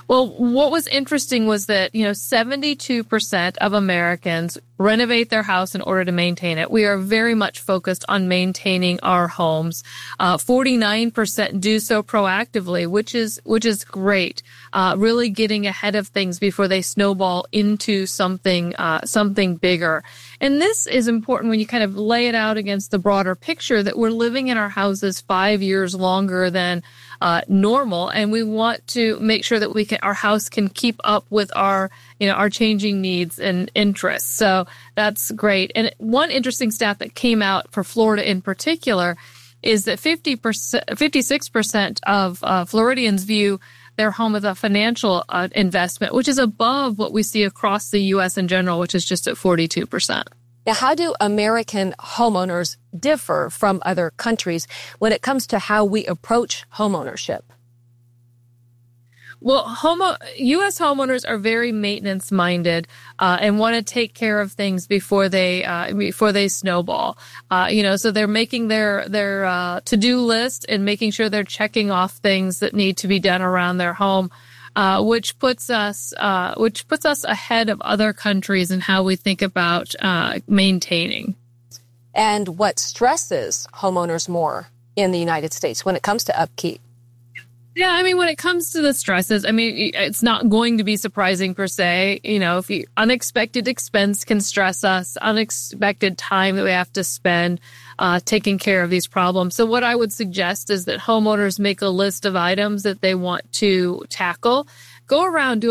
Well, what was interesting was that, 72% of Americans renovate their house in order to maintain it. We are very much focused on maintaining our homes. 49% do so proactively, which is great. Really getting ahead of things before they snowball into something bigger. And this is important when you kind of lay it out against the broader picture that we're living in our houses 5 years longer than normal, and we want to make sure that our house can keep up with our changing needs and interests. So that's great. And one interesting stat that came out for Florida in particular is that 56% of Floridians view their home as a financial investment, which is above what we see across the U.S. in general, which is just at 42%. Now, how do American homeowners differ from other countries when it comes to how we approach homeownership? Well, U.S. homeowners are very maintenance-minded and want to take care of things before they snowball. So they're making their to-do list and making sure they're checking off things that need to be done around their home. Which puts us ahead of other countries in how we think about maintaining. And what stresses homeowners more in the United States when it comes to upkeep? Yeah, when it comes to the stresses, it's not going to be surprising per se. If unexpected expense can stress us, unexpected time that we have to spend taking care of these problems. So what I would suggest is that homeowners make a list of items that they want to tackle. Go around,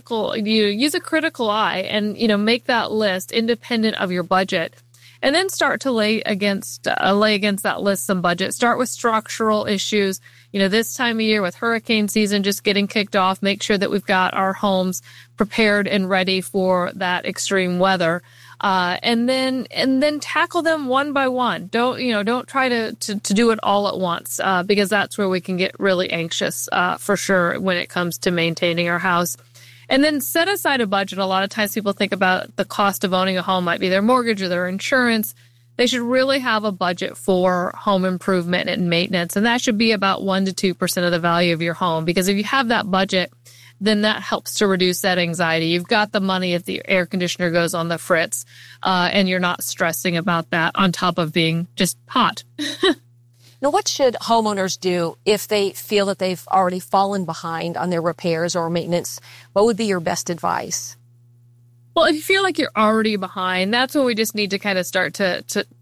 use a critical eye and, make that list independent of your budget. And then start to lay against that list some budget. Start with structural issues. This time of year with hurricane season just getting kicked off, make sure that we've got our homes prepared and ready for that extreme weather. And then tackle them one by one. Don't try to do it all at once, because that's where we can get really anxious, for sure, when it comes to maintaining our house. And then set aside a budget. A lot of times people think about the cost of owning a home might be their mortgage or their insurance. They should really have a budget for home improvement and maintenance. And that should be about 1% to 2% of the value of your home. Because if you have that budget, then that helps to reduce that anxiety. You've got the money if the air conditioner goes on the fritz, and you're not stressing about that on top of being just hot. Now, what should homeowners do if they feel that they've already fallen behind on their repairs or maintenance? What would be your best advice? Well, if you feel like you're already behind, that's when we just need to kind of start to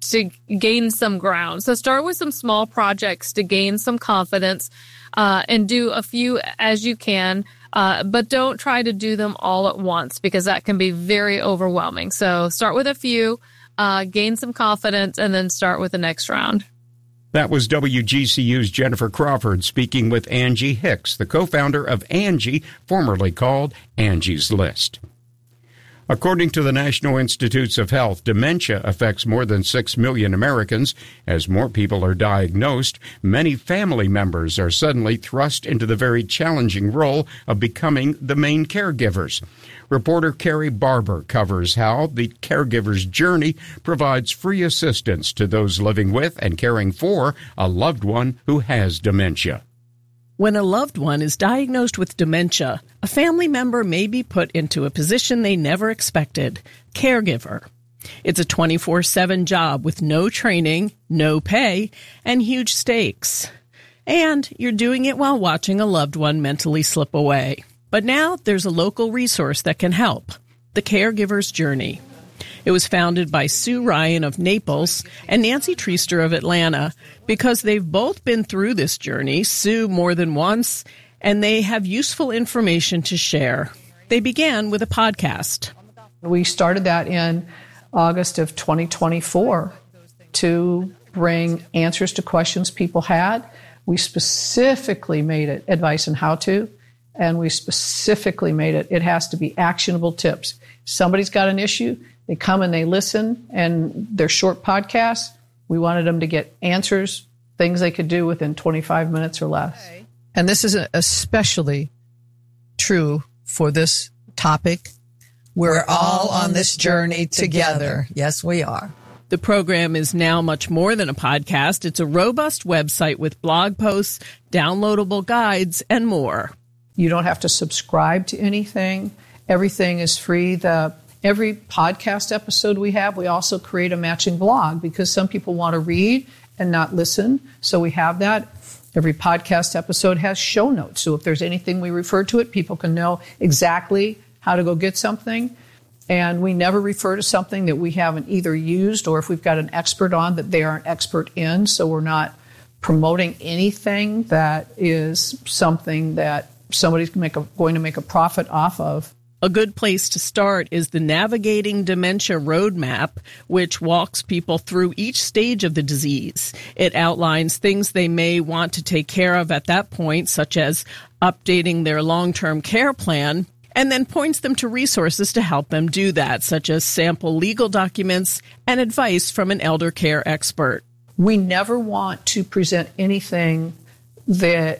gain some ground. So start with some small projects to gain some confidence, and do a few as you can. But don't try to do them all at once because that can be very overwhelming. So start with a few, gain some confidence, and then start with the next round. That was WGCU's Jennifer Crawford speaking with Angie Hicks, the co-founder of Angie, formerly called Angie's List. According to the National Institutes of Health, dementia affects more than 6 million Americans. As more people are diagnosed, many family members are suddenly thrust into the very challenging role of becoming the main caregivers. Reporter Carrie Barber covers how the caregiver's journey provides free assistance to those living with and caring for a loved one who has dementia. When a loved one is diagnosed with dementia, a family member may be put into a position they never expected, caregiver. It's a 24/7 job with no training, no pay, and huge stakes. And you're doing it while watching a loved one mentally slip away. But now there's a local resource that can help, the Caregiver's Journey. It was founded by Sue Ryan of Naples and Nancy Treaster of Atlanta because they've both been through this journey, Sue more than once, and they have useful information to share. They began with a podcast. We started that in August of 2024 to bring answers to questions people had. We specifically made it advice on how to, and we specifically made it has to be actionable tips. Somebody's got an issue, they come and they listen, and they're short podcasts. We wanted them to get answers, things they could do within 25 minutes or less. And this is especially true for this topic. We're all on this journey together. Yes, we are. The program is now much more than a podcast. It's a robust website with blog posts, downloadable guides, and more. You don't have to subscribe to anything. Everything is free. Every podcast episode we have, we also create a matching blog because some people want to read and not listen. So we have that. Every podcast episode has show notes. So if there's anything we refer to it, people can know exactly how to go get something. And we never refer to something that we haven't either used or if we've got an expert on that they aren't expert in. So we're not promoting anything that is something that somebody's going to make a profit off of. A good place to start is the Navigating Dementia Roadmap, which walks people through each stage of the disease. It outlines things they may want to take care of at that point, such as updating their long-term care plan, and then points them to resources to help them do that, such as sample legal documents and advice from an elder care expert. We never want to present anything that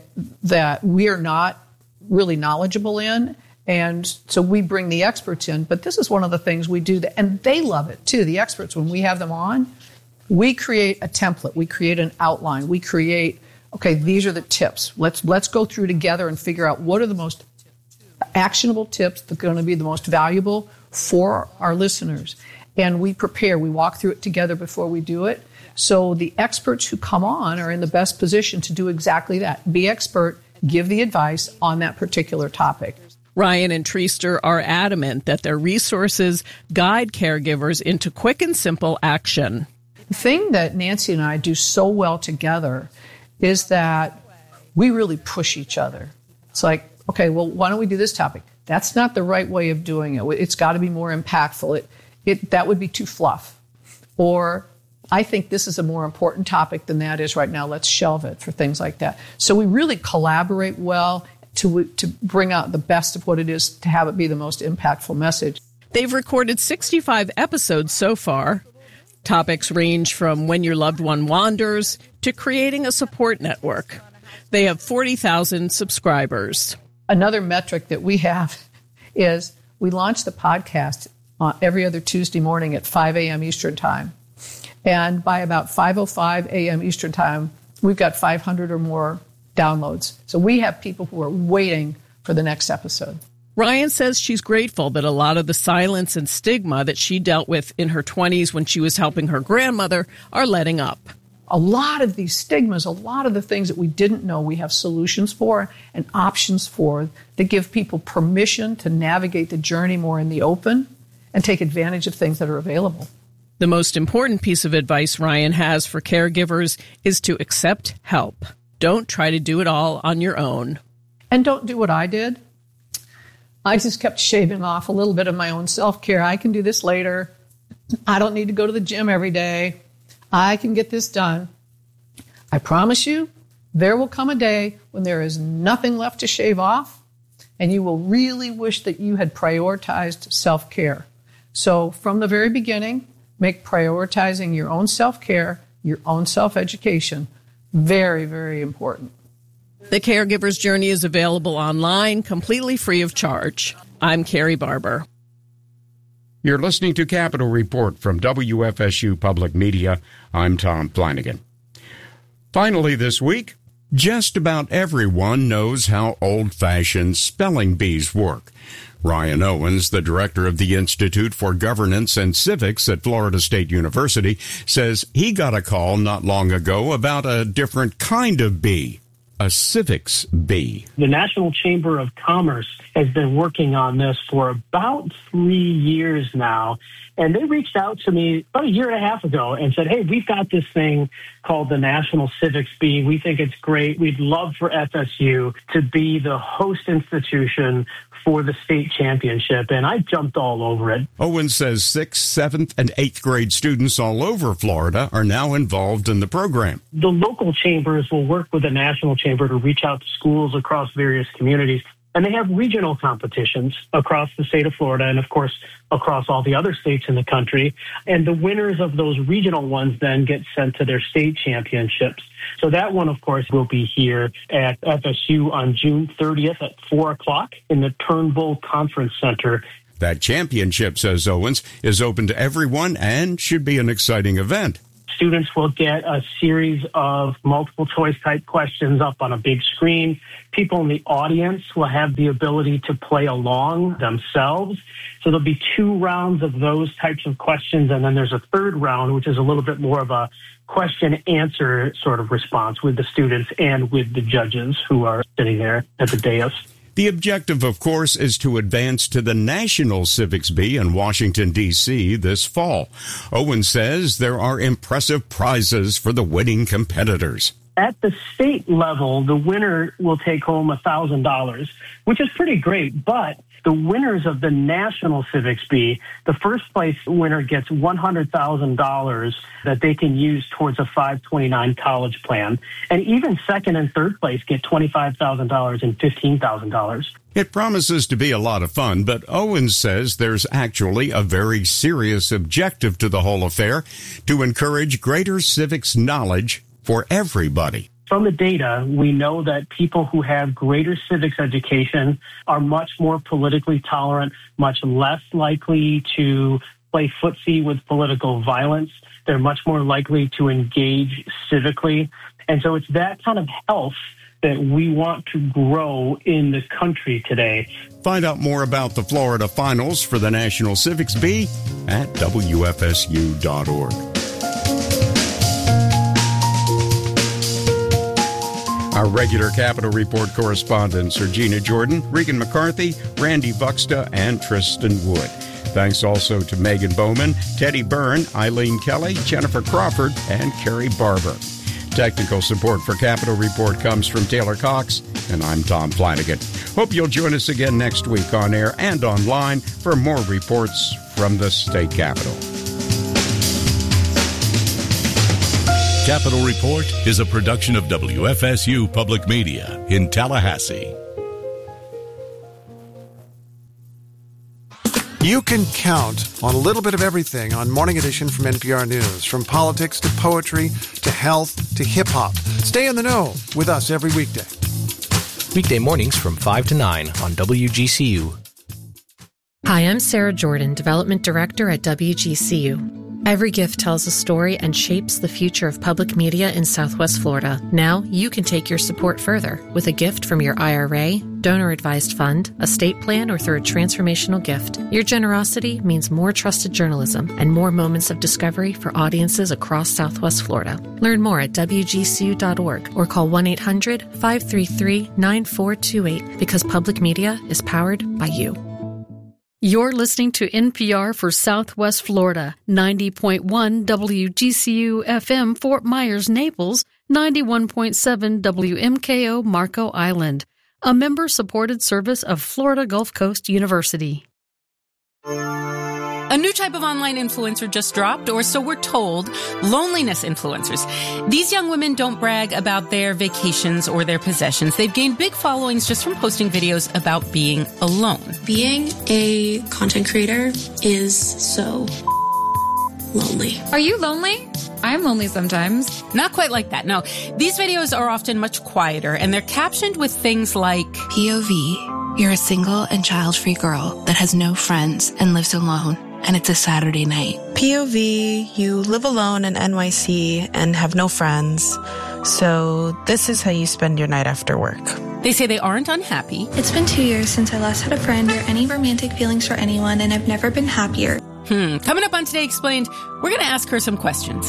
we're not really knowledgeable in. And so we bring the experts in, but this is one of the things we do, and they love it too, the experts. When we have them on, we create a template, we create an outline, we create, okay, these are the tips. Let's go through together and figure out what are the most actionable tips that are going to be the most valuable for our listeners. And we prepare, we walk through it together before we do it. So the experts who come on are in the best position to do exactly that. Be expert, give the advice on that particular topic. Ryan and Treaster are adamant that their resources guide caregivers into quick and simple action. The thing that Nancy and I do so well together is that we really push each other. It's like, okay, well, why don't we do this topic? That's not the right way of doing it. It's got to be more impactful. That would be too fluff. Or I think this is a more important topic than that is right now. Let's shelve it for things like that. So we really collaborate well to bring out the best of what it is to have it be the most impactful message. They've recorded 65 episodes so far. Topics range from when your loved one wanders to creating a support network. They have 40,000 subscribers. Another metric that we have is we launch the podcast every other Tuesday morning at 5 a.m. Eastern Time. And by about 5:05 a.m. Eastern Time, we've got 500 or more downloads. So we have people who are waiting for the next episode. Ryan says she's grateful that a lot of the silence and stigma that she dealt with in her 20s when she was helping her grandmother are letting up. A lot of these stigmas, a lot of the things that we didn't know we have solutions for and options for that give people permission to navigate the journey more in the open and take advantage of things that are available. The most important piece of advice Ryan has for caregivers is to accept help. Don't try to do it all on your own. And don't do what I did. I just kept shaving off a little bit of my own self-care. I can do this later. I don't need to go to the gym every day. I can get this done. I promise you, there will come a day when there is nothing left to shave off, and you will really wish that you had prioritized self-care. So from the very beginning, make prioritizing your own self-care, your own self-education, very, very important. The Caregiver's Journey is available online, completely free of charge. I'm Carrie Barber. You're listening to Capitol Report from WFSU Public Media. I'm Tom Flanagan. Finally this week, just about everyone knows how old-fashioned spelling bees work. Ryan Owens, the director of the Institute for Governance and Civics at Florida State University, says he got a call not long ago about a different kind of bee, a civics bee. The National Chamber of Commerce has been working on this for about 3 years now. And they reached out to me about a year and a half ago and said, hey, we've got this thing called the National Civics Bee. We think it's great. We'd love for FSU to be the host institution for the state championship. And I jumped all over it. Owens says 6th, 7th, and 8th grade students all over Florida are now involved in the program. The local chambers will work with the national chamber to reach out to schools across various communities. And they have regional competitions across the state of Florida and, of course, across all the other states in the country. And the winners of those regional ones then get sent to their state championships. So that one, of course, will be here at FSU on June 30th at 4 o'clock in the Turnbull Conference Center. That championship, says Owens, is open to everyone and should be an exciting event. Students will get a series of multiple choice type questions up on a big screen. People in the audience will have the ability to play along themselves. So there'll be 2 rounds of those types of questions. And then there's a third round, which is a little bit more of a question answer sort of response with the students and with the judges who are sitting there at the dais. The objective, of course, is to advance to the National Civics Bee in Washington, D.C. this fall. Owens says there are impressive prizes for the winning competitors. At the state level, the winner will take home $1,000, which is pretty great. But the winners of the National Civics Bee, the first place winner gets $100,000 that they can use towards a 529 college plan. And even second and third place get $25,000 and $15,000. It promises to be a lot of fun, but Owens says there's actually a very serious objective to the whole affair, to encourage greater civics knowledge for everybody. From the data, we know that people who have greater civics education are much more politically tolerant, much less likely to play footsie with political violence. They're much more likely to engage civically. And so it's that kind of health that we want to grow in the country today. Find out more about the Florida finals for the National Civics Bee at WFSU.org. Our regular Capitol Report correspondents are Gina Jordan, Regan McCarthy, Randy Buxta, and Tristan Wood. Thanks also to Megan Bowman, Teddy Byrne, Eileen Kelly, Jennifer Crawford, and Carrie Barber. Technical support for Capitol Report comes from Taylor Cox, and I'm Tom Flanagan. Hope you'll join us again next week on air and online for more reports from the state capitol. Capitol Report is a production of WFSU Public Media in Tallahassee. You can count on a little bit of everything on Morning Edition from NPR News, from politics to poetry to health to hip-hop. Stay in the know with us every weekday. Weekday mornings from 5 to 9 on WGCU. Hi, I'm Sarah Jordan, Development Director at WGCU. Every gift tells a story and shapes the future of public media in Southwest Florida. Now you can take your support further with a gift from your IRA, donor-advised fund, estate plan, or through a transformational gift. Your generosity means more trusted journalism and more moments of discovery for audiences across Southwest Florida. Learn more at WGCU.org or call 1-800-533-9428 because public media is powered by you. You're listening to NPR for Southwest Florida, 90.1 WGCU FM Fort Myers, Naples, 91.7 WMKO Marco Island, a member-supported service of Florida Gulf Coast University. A new type of online influencer just dropped, or so we're told, loneliness influencers. These young women don't brag about their vacations or their possessions. They've gained big followings just from posting videos about being alone. Being a content creator is so lonely. Are you lonely? I'm lonely sometimes. Not quite like that, no. These videos are often much quieter, and they're captioned with things like, POV, you're a single and child-free girl that has no friends and lives alone, and it's a Saturday night. POV, you live alone in NYC and have no friends, so this is how you spend your night after work. They say they aren't unhappy. It's been 2 years since I last had a friend or any romantic feelings for anyone, and I've never been happier. Coming up on Today Explained, we're going to ask her some questions.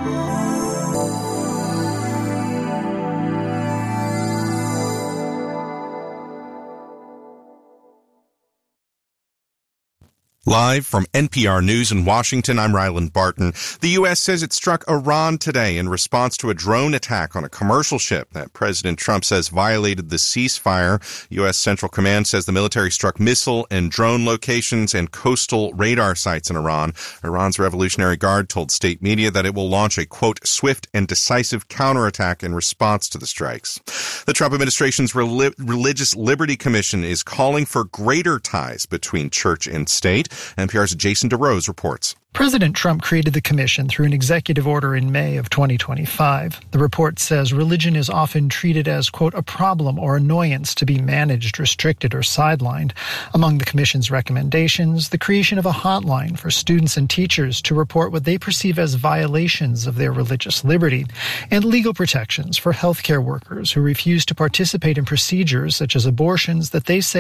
Live from NPR News in Washington, I'm Ryland Barton. The U.S. says it struck Iran today in response to a drone attack on a commercial ship that President Trump says violated the ceasefire. U.S. Central Command says the military struck missile and drone locations and coastal radar sites in Iran. Iran's Revolutionary Guard told state media that it will launch a, quote, swift and decisive counterattack in response to the strikes. The Trump administration's Religious Liberty Commission is calling for greater ties between church and state. NPR's Jason DeRose reports. President Trump created the commission through an executive order in May of 2025. The report says religion is often treated as, quote, a problem or annoyance to be managed, restricted, or sidelined. Among the commission's recommendations, the creation of a hotline for students and teachers to report what they perceive as violations of their religious liberty, and legal protections for healthcare workers who refuse to participate in procedures such as abortions that they say